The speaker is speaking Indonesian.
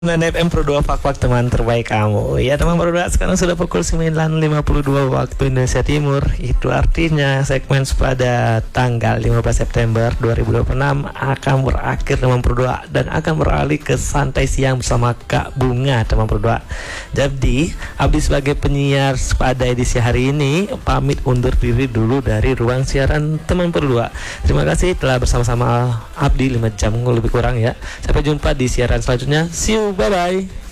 FM Pro 2 Fak teman terbaik kamu. Ya teman Pro 2, sekarang sudah pukul 9.52 waktu Indonesia Timur. Itu artinya segmen pada tanggal 15 September 2026 akan berakhir teman Pro 2 dan akan beralih ke santai siang bersama Kak Bunga teman Pro 2. Jadi Abdi sebagai penyiar pada edisi hari ini pamit undur diri dulu dari ruang siaran teman Pro 2. Terima kasih telah bersama-sama Abdi 5 jam lebih kurang ya. Sampai jumpa di siaran selanjutnya. See you. Bye bye.